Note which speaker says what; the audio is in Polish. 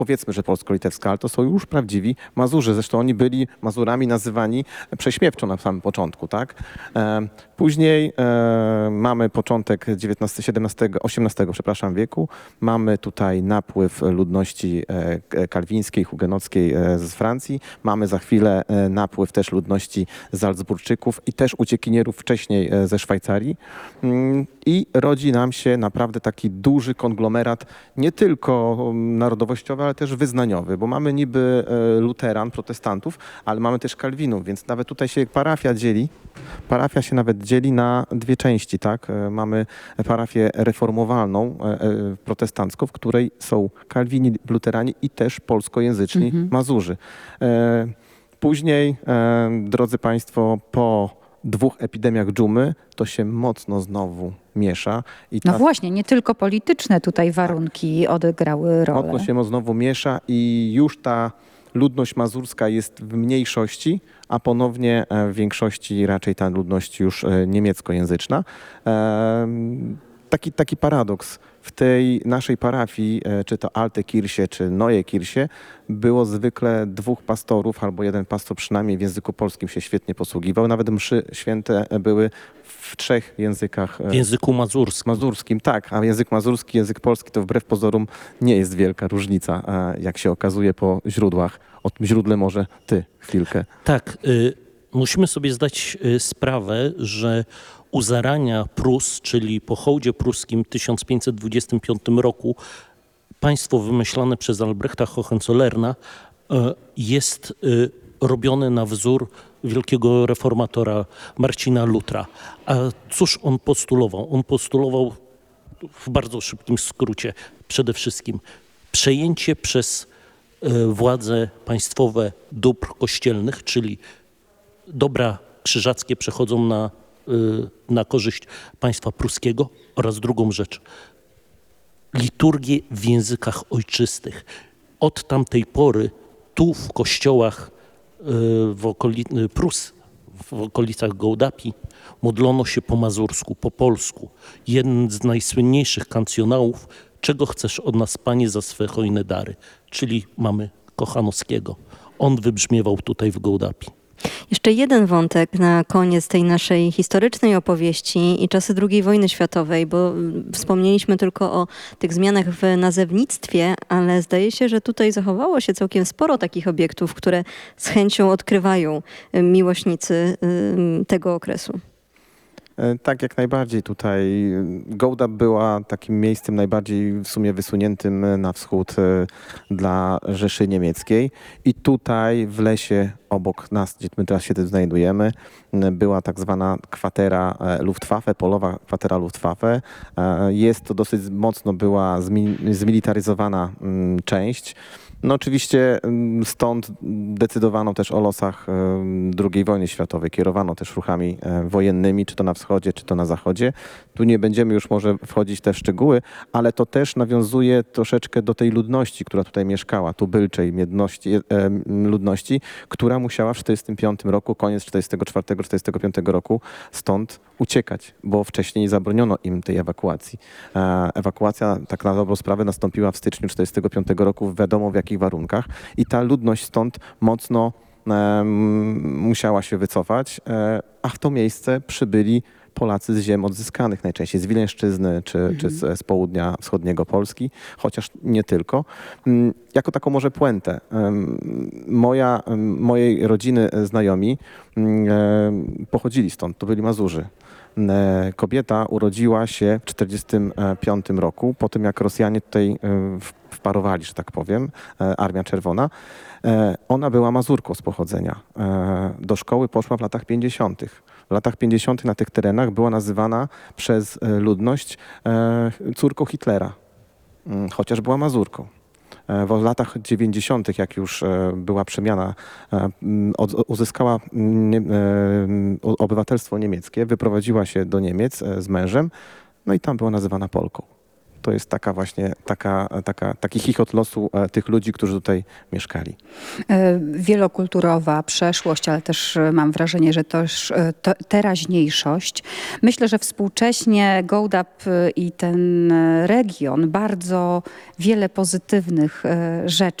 Speaker 1: powiedzmy, że polsko-litewska, ale to są już prawdziwi Mazurzy. Zresztą oni byli Mazurami nazywani prześmiewczo na samym początku, tak? Później mamy początek XIX, XVII, XVIII, przepraszam, wieku. Mamy tutaj napływ ludności kalwińskiej, hugenockiej z Francji. Mamy za chwilę napływ też ludności Salzburczyków i też uciekinierów wcześniej ze Szwajcarii. I rodzi nam się naprawdę taki duży konglomerat, nie tylko narodowościowy, ale też wyznaniowy, bo mamy niby luteran, protestantów, ale mamy też kalwinów, więc nawet tutaj się parafia się nawet dzieli na dwie części, tak? Mamy parafię reformowalną, protestancką, w której są kalwini, luterani i też polskojęzyczni Mazurzy. Później, drodzy Państwo, po 2 epidemiach dżumy to się mocno znowu miesza. I
Speaker 2: No właśnie, nie tylko polityczne tutaj warunki odegrały rolę.
Speaker 1: mocno się znowu miesza i już ta ludność mazurska jest w mniejszości, a ponownie w większości raczej ta ludność już niemieckojęzyczna. Taki paradoks. W tej naszej parafii, czy to Alte Kirche, czy Neue Kirche, było zwykle 2 pastorów, albo 1 pastor przynajmniej w języku polskim się świetnie posługiwał. Nawet mszy święte były w 3 językach.
Speaker 3: W języku mazurskim.
Speaker 1: Mazurskim, tak. A język mazurski, język polski to wbrew pozorom nie jest wielka różnica, jak się okazuje po źródłach. O tym źródle może ty chwilkę.
Speaker 3: Tak, musimy sobie zdać sprawę, że u zarania Prus, czyli po hołdzie pruskim w 1525 roku, państwo wymyślane przez Albrechta Hohenzollerna jest robione na wzór wielkiego reformatora Marcina Lutra. A cóż on postulował? On postulował w bardzo szybkim skrócie przede wszystkim przejęcie przez władze państwowe dóbr kościelnych, czyli dobra krzyżackie przechodzą na korzyść państwa pruskiego, oraz drugą rzecz, liturgię w językach ojczystych. Od tamtej pory tu w kościołach Prus, w okolicach Gołdapi, modlono się po mazursku, po polsku. Jeden z najsłynniejszych kancjonałów, czego chcesz od nas, Panie, za swe hojne dary, czyli mamy Kochanowskiego. On wybrzmiewał tutaj w Gołdapi.
Speaker 4: Jeszcze jeden wątek na koniec tej naszej historycznej opowieści i czasy II wojny światowej, bo wspomnieliśmy tylko o tych zmianach w nazewnictwie, ale zdaje się, że tutaj zachowało się całkiem sporo takich obiektów, które z chęcią odkrywają miłośnicy tego okresu.
Speaker 1: Tak, jak najbardziej tutaj. Gołdap była takim miejscem najbardziej w sumie wysuniętym na wschód dla Rzeszy Niemieckiej. I tutaj w lesie obok nas, gdzie my teraz się znajdujemy, była tak zwana kwatera Luftwaffe, polowa kwatera Luftwaffe. Jest to dosyć mocno była zmilitaryzowana część. No oczywiście stąd decydowano też o losach II wojny światowej. Kierowano też ruchami wojennymi, czy to na wschodzie, czy to na zachodzie. Tu nie będziemy już może wchodzić w te szczegóły, ale to też nawiązuje troszeczkę do tej ludności, która tutaj mieszkała, tubylczej ludności, która musiała w 1945 roku, koniec 1944-1945 roku stąd uciekać, bo wcześniej zabroniono im tej ewakuacji. Ewakuacja tak na dobrą sprawę nastąpiła w styczniu 1945 roku w wiadomo w jakich warunkach i ta ludność stąd mocno musiała się wycofać, a w to miejsce przybyli Polacy z ziem odzyskanych, najczęściej z Wileńszczyzny czy z południa wschodniego Polski, chociaż nie tylko. Jako taką może puentę. Mojej rodziny znajomi pochodzili stąd, to byli Mazurzy. Kobieta urodziła się w 1945 roku, po tym jak Rosjanie tutaj wparowali, że tak powiem, Armia Czerwona. Ona była Mazurką z pochodzenia. Do szkoły poszła w latach 50. W latach 50. na tych terenach była nazywana przez ludność córką Hitlera, chociaż była Mazurką. W latach 90., jak już była przemiana, uzyskała obywatelstwo niemieckie, wyprowadziła się do Niemiec z mężem, no i tam była nazywana Polką. to jest taka właśnie, taki chichot losu tych ludzi, którzy tutaj mieszkali.
Speaker 2: Wielokulturowa przeszłość, ale też mam wrażenie, że też teraźniejszość. Myślę, że współcześnie Gołdap i ten region bardzo wiele pozytywnych rzeczy